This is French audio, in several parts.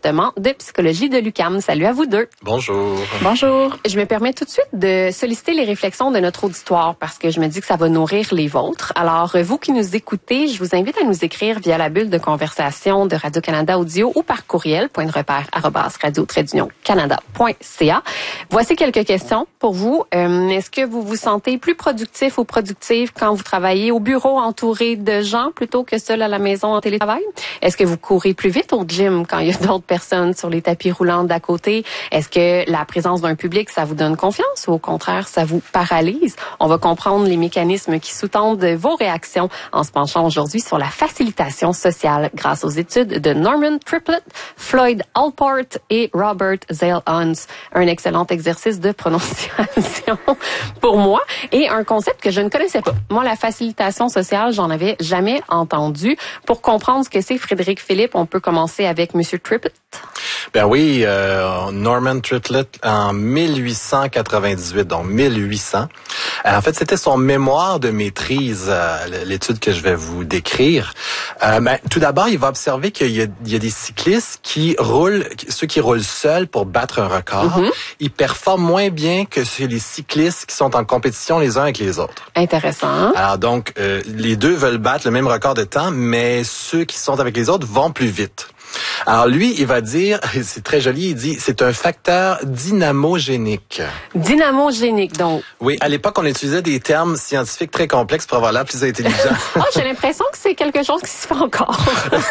département de psychologie de l'UQAM. Salut à vous deux. Bonjour. Bonjour. Je me permets tout de suite de solliciter les réflexions de notre auditoire parce que je me dis que ça va nourrir les vôtres. Alors, vous qui nous écoutez, je vous invite à nous écrire via la bulle de conversation de Radio-Canada Audio ou par courriel, @radio-canada.ca. Voici quelques questions pour vous. Est-ce que vous vous sentez plus productif ou productive quand vous travaillez au bureau entouré de gens plutôt que seul à la maison en télétravail? Est-ce que vous courez plus vite au gym quand il y a d'autres personnes sur les tapis roulants d'à côté? Est-ce que la présence d'un public, ça vous donne confiance ou au contraire, ça vous paralyse? On va comprendre les mécanismes qui sous-tendent vos réactions en se penchant aujourd'hui sur la facilitation sociale grâce aux études de Norman Triplett, Floyd Allport et Robert Zale-Hunt. Un excellent exercice de prononciation pour moi et un concept que je ne connaissais pas. Moi, la facilitation sociale, j'en avais jamais entendu. Pour comprendre ce que c'est, Frédéric Philippe, on peut commencer avec Monsieur Triplett. Ben oui, Norman Triplett en 1898, donc 1800. En fait, c'était son mémoire de maîtrise, l'étude que je vais vous décrire. Tout d'abord, il va observer qu'il y a des cyclistes qui roulent, ceux qui roulent seuls pour battre un record, ils performent moins bien que les cyclistes qui sont en compétition les uns avec les autres. Intéressant. Alors donc, les deux veulent battre le même record de temps, mais ceux qui sont avec les autres vont plus vite. Alors lui, il va dire, c'est très joli, il dit, c'est un facteur dynamogénique. Dynamogénique, donc. Oui, à l'époque, on utilisait des termes scientifiques très complexes pour avoir l'air plus intelligent. J'ai l'impression que c'est quelque chose qui se fait encore.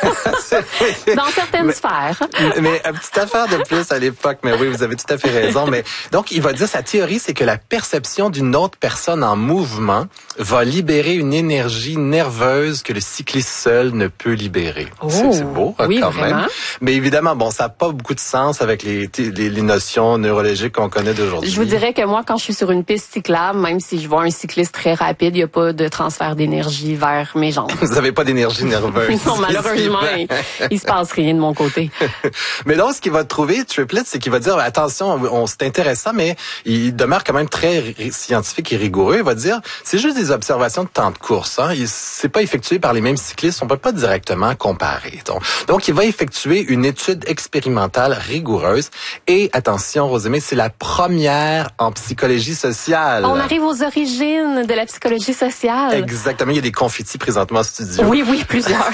Dans certaines sphères. Mais une petite affaire de plus à l'époque, mais oui, vous avez tout à fait raison. Mais donc, il va dire, sa théorie, c'est que la perception d'une autre personne en mouvement va libérer une énergie nerveuse que le cycliste seul ne peut libérer. Oh, c'est beau, oui, quand vraiment. même. Mais évidemment, bon, ça n'a pas beaucoup de sens avec les notions neurologiques qu'on connaît d'aujourd'hui. Je vous dirais que moi, quand je suis sur une piste cyclable, même si je vois un cycliste très rapide, il n'y a pas de transfert d'énergie vers mes jambes. Vous n'avez pas d'énergie nerveuse. Non, malheureusement, il se passe rien de mon côté. Mais donc, ce qu'il va trouver, Triplett, c'est qu'il va dire, attention, c'est intéressant, mais il demeure quand même très scientifique et rigoureux. Il va dire, c'est juste des observations de temps de course. C'est pas effectué par les mêmes cyclistes. On peut pas directement comparer. Donc, il va effectuer une étude expérimentale rigoureuse. Et attention, Rosemée, c'est la première en psychologie sociale. On arrive aux origines de la psychologie sociale. Exactement. Il y a des confettis présentement en studio. Oui, plusieurs.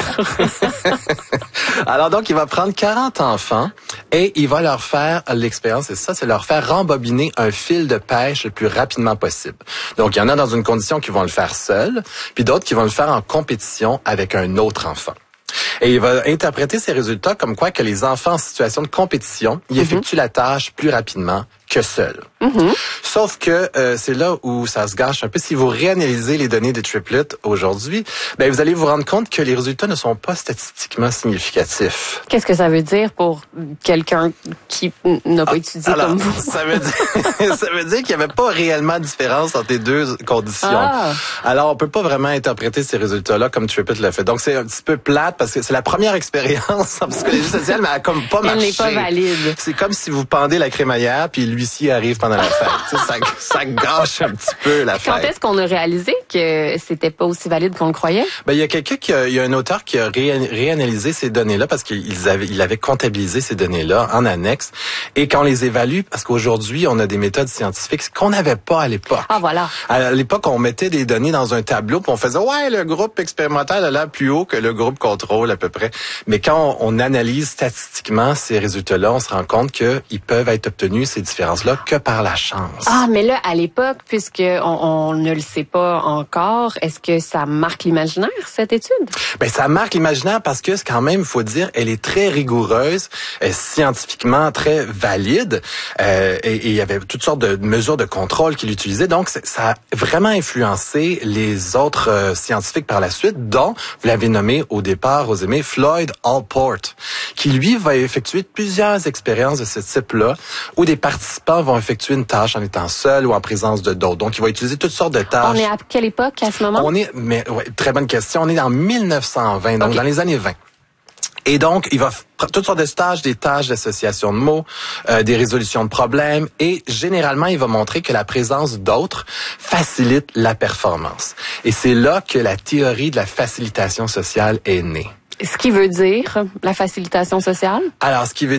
Alors donc, il va prendre 40 enfants et il va leur faire l'expérience, c'est leur faire rembobiner un fil de pêche le plus rapidement possible. Donc, il y en a dans une condition qui vont le faire seuls, puis d'autres qui vont le faire en compétition avec un autre enfant. Et il va interpréter ces résultats comme quoi que les enfants en situation de compétition, ils effectuent la tâche plus rapidement que seuls. Sauf que c'est là où ça se gâche un peu. Si vous réanalysez les données de Triplett aujourd'hui, vous allez vous rendre compte que les résultats ne sont pas statistiquement significatifs. Qu'est-ce que ça veut dire pour quelqu'un qui n'a pas étudié comme vous? Ça veut dire qu'il n'y avait pas réellement de différence entre les deux conditions. Alors, on peut pas vraiment interpréter ces résultats-là comme Triplett l'a fait. Donc, c'est un petit peu plate parce que c'est la première expérience en psychologie sociale, mais elle a comme pas marché. Elle n'est pas valide. C'est comme si vous pendez la crémaillère puis l'huissier arrive pendant la fête. Ça gâche un petit peu la fête. Quand est-ce qu'on a réalisé que c'était pas aussi valide qu'on le croyait? Il y a il y a un auteur qui a réanalysé ces données-là parce qu'il avait comptabilisé ces données-là en annexe. Et quand on les évalue, parce qu'aujourd'hui, on a des méthodes scientifiques qu'on n'avait pas à l'époque. Ah, voilà. À l'époque, on mettait des données dans un tableau puis on faisait, le groupe expérimental a l'air plus haut que le groupe contrôle à peu près. Mais quand on analyse statistiquement ces résultats-là, on se rend compte qu'ils peuvent être obtenus, ces différences-là, que par la chance. Ah, mais là, à l'époque, puisque on ne le sait pas encore, est-ce que ça marque l'imaginaire, cette étude? Ça marque l'imaginaire parce que, quand même, il faut dire, elle est très rigoureuse, scientifiquement très valide, et il y avait toutes sortes de mesures de contrôle qu'il utilisait. Donc, ça a vraiment influencé les autres scientifiques par la suite, dont, vous l'avez nommé au départ, Rosemée, Floyd Allport, qui, lui, va effectuer plusieurs expériences de ce type-là, où des participants vont effectuer une tâche en étant seuls ou en présence de d'autres. Donc, il va utiliser toutes sortes de tâches. On est à quelle époque à ce moment? Très bonne question. On est en 1920, donc dans les années 20. Et donc, il va toutes sortes de stages, des tâches d'association de mots, des résolutions de problèmes, et généralement, il va montrer que la présence d'autres facilite la performance. Et c'est là que la théorie de la facilitation sociale est née. Ce qui veut dire la facilitation sociale? Alors, ce qui veut